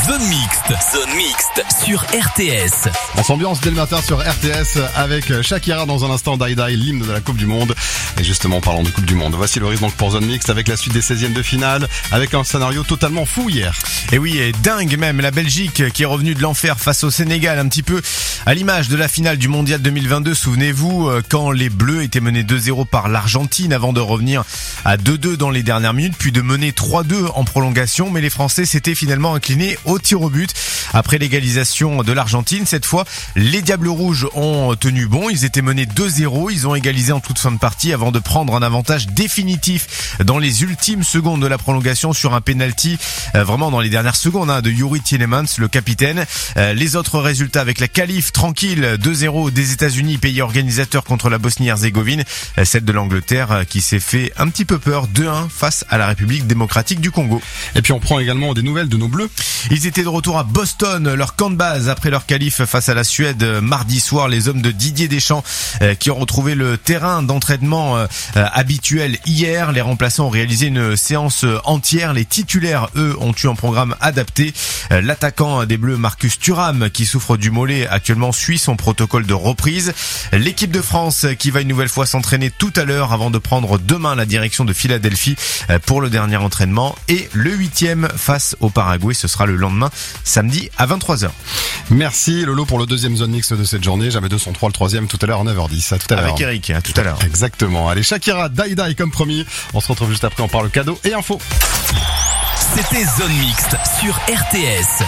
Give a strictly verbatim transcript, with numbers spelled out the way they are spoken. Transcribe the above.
Zone Mixte. Zone Mixte sur R T S. On s'ambiance dès le matin sur R T S avec Shakira dans un instant, Die Die, l'hymne de la Coupe du Monde. Et justement, parlant de Coupe du Monde, voici le risque donc pour Zone Mixte avec la suite des seizièmes de finale, avec un scénario totalement fou hier. Et oui, et dingue même, la Belgique qui est revenue de l'enfer face au Sénégal, un petit peu à l'image de la finale du Mondial deux mille vingt-deux. Souvenez-vous, quand les Bleus étaient menés deux zéro par l'Argentine avant de revenir à deux deux dans les dernières minutes, puis de mener trois deux en prolongation. Mais les Français s'étaient finalement inclinés au tir au but. Après l'égalisation de l'Argentine, cette fois, les Diables Rouges ont tenu bon. Ils étaient menés deux zéro. Ils ont égalisé en toute fin de partie avant de prendre un avantage définitif dans les ultimes secondes de la prolongation sur un penalty, euh, vraiment dans les dernières secondes hein, de Youri Tielemans, le capitaine. Euh, les autres résultats avec la qualif tranquille, deux zéro des États-Unis, pays organisateur contre la Bosnie-Herzégovine. Euh, celle de l'Angleterre euh, qui s'est fait un petit peu peur, deux un face à la République démocratique du Congo. Et puis on prend également des nouvelles de nos Bleus. Ils étaient de retour à Boston, leur camp de base après leur qualif face à la Suède mardi soir. Les hommes de Didier Deschamps euh, qui ont retrouvé le terrain d'entraînement euh, euh, habituel hier. Les remplaçants ont réalisé une séance entière. Les titulaires, eux, ont eu un programme adapté. Euh, l'attaquant des Bleus, Marcus Thuram, qui souffre du mollet actuellement, suit son protocole de reprise. L'équipe de France qui va une nouvelle fois s'entraîner tout à l'heure avant de prendre demain la direction de Philadelphie euh, pour le dernier entraînement. Et le huitième face au Paraguay, ce sera le lendemain, samedi à vingt-trois heures. Merci Lolo pour le deuxième Zone Mixte de cette journée. Jamais deux cent trois, le troisième tout à l'heure à neuf heures dix. À tout à l'heure. Avec Eric, à tout à l'heure. Exactement. Allez, Shakira, Die Die comme promis. On se retrouve juste après, on parle cadeau et info. C'était Zone Mixte sur R T S.